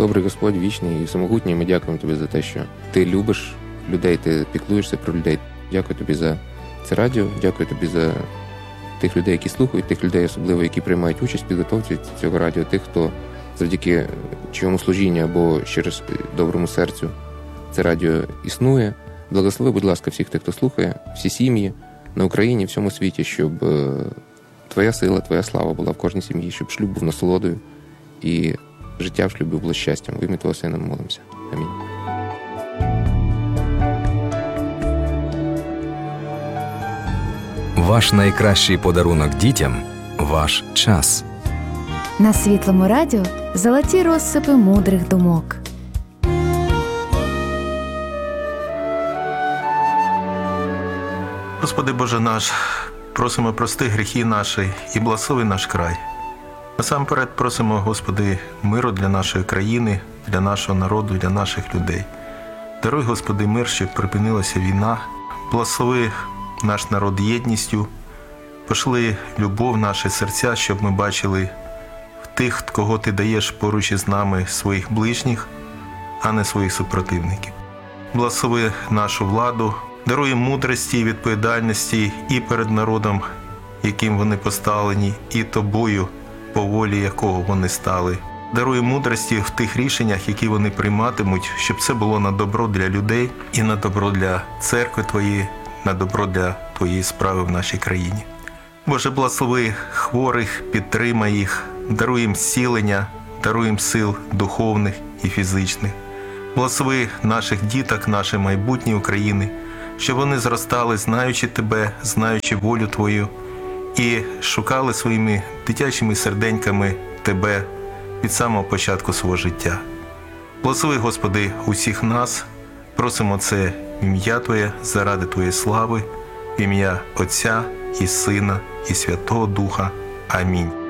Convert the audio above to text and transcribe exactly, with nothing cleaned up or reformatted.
добрий Господь, вічний і самогутній, ми дякуємо тобі за те, що ти любиш людей, ти піклуєшся про людей. Дякую тобі за це радіо, дякую тобі за тих людей, які слухають, тих людей особливо, які приймають участь в підготовці цього радіо, тих, хто завдяки чиєму служінню або через доброму серцю це радіо існує. Благослови, будь ласка, всіх тих, хто слухає, всі сім'ї на Україні, в всьому світі, щоб твоя сила, твоя слава була в кожній сім'ї, щоб шлюб був насолодою і життя в шлюбі було щастям. В ім'я Твого Сина ми молимося. Амінь. Ваш найкращий подарунок дітям – ваш час. На Світлому радіо золоті розсипи мудрих думок. Господи Боже наш, просимо прости гріхи наші і благослови наш край. Насамперед просимо, Господи, миру для нашої країни, для нашого народу, для наших людей. Даруй, Господи, мир, щоб припинилася війна. Благослови наш народ єдністю. Пошли любов в наші серця, щоб ми бачили в тих, кого Ти даєш поруч із нами, своїх ближніх, а не своїх супротивників. Благослови нашу владу. Даруй мудрості і відповідальності і перед народом, яким вони поставлені, і Тобою, по волі якого вони стали. Даруй мудрості в тих рішеннях, які вони прийматимуть, щоб це було на добро для людей і на добро для церкви Твоєї, на добро для Твоєї справи в нашій країні. Боже, благослови хворих, підтримай їх, даруй їм зцілення, даруй їм сил духовних і фізичних. Благослови наших діток, наше майбутнє України, щоб вони зростали, знаючи Тебе, знаючи волю Твою, і шукали своїми дитячими серденьками Тебе від самого початку свого життя. Благослови, Господи, усіх нас, просимо це в ім'я Твоє, заради Твоєї слави, в ім'я Отця і Сина і Святого Духа. Амінь.